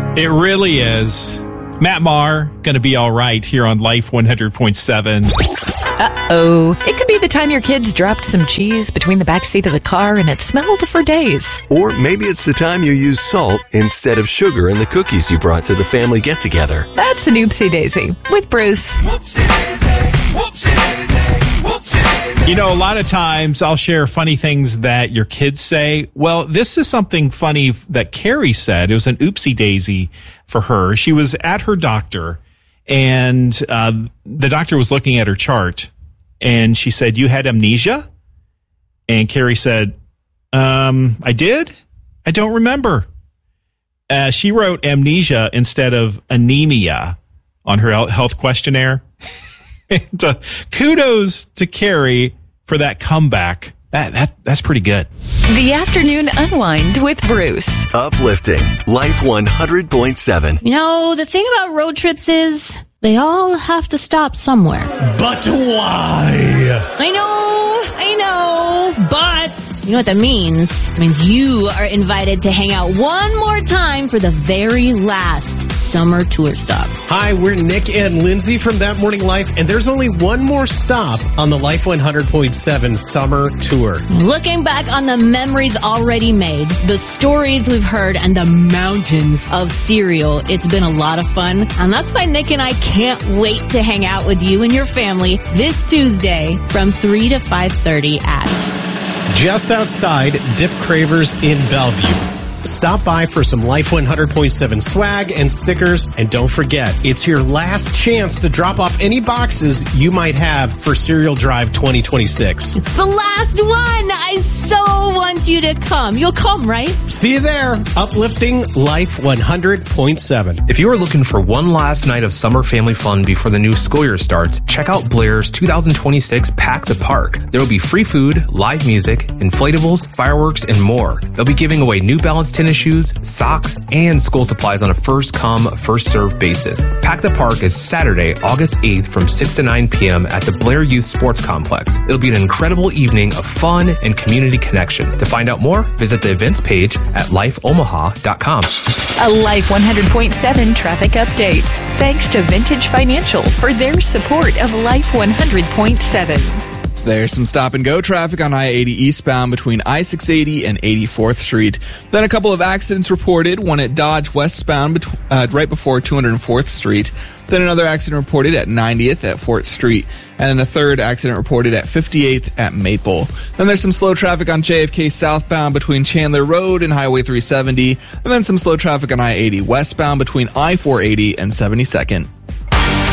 It really is. Matt Maher, going to be all right here on Life 100.7. Uh-oh. It could be the time your kids dropped some cheese between the backseat of the car and it smelled for days. Or maybe it's the time you use salt instead of sugar in the cookies you brought to the family get-together. That's an oopsie daisy with Bruce. You know, a lot of times I'll share funny things that your kids say. Well, this is something funny that Carrie said. It was an oopsie daisy for her. She was at her doctor, and the doctor was looking at her chart, and she said, "You had amnesia?" And Carrie said, "I did? I don't remember." She wrote amnesia instead of anemia on her health questionnaire. And, kudos to Carrie for that comeback. That's pretty good. The Afternoon Unwind with Bruce. Uplifting. Life 100.7. You know, the thing about road trips is they all have to stop somewhere. But why? I know, but you know what that means? It means you are invited to hang out one more time for the very last summer tour stop. Hi, we're Nick and Lindsay from That Morning Life, and there's only one more stop on the Life 100.7 summer tour. Looking back on the memories already made, the stories we've heard, and the mountains of cereal, it's been a lot of fun, and that's why Nick and I can't wait to hang out with you and your family this Tuesday from 3 to 5:30 at Just outside Dip Cravers in Bellevue. Stop by for some Life 100.7 swag and stickers. And don't forget, it's your last chance to drop off any boxes you might have for Cereal Drive 2026. It's the last one. I so want you to come. You'll come, right? See you there. Uplifting Life 100.7. If you are looking for one last night of summer family fun before the new school year starts, check out Blair's 2026 Pack the Park. There will be free food, live music, inflatables, fireworks, and more. They'll be giving away New Balance tennis shoes, socks, and school supplies on a first-come, first-served basis. Pack the Park is Saturday, August 8th from 6 to 9 p.m. at the Blair Youth Sports Complex. It'll be an incredible evening of fun and community connection. To find out more, visit the events page at lifeomaha.com. A Life 100.7 traffic update. Thanks to Vintage Financial for their support of Life 100.7. There's some stop-and-go traffic on I-80 eastbound between I-680 and 84th Street. Then a couple of accidents reported, one at Dodge westbound right before 204th Street. Then another accident reported at 90th at Fort Street. And then a third accident reported at 58th at Maple. Then there's some slow traffic on JFK southbound between Chandler Road and Highway 370. And then some slow traffic on I-80 westbound between I-480 and 72nd.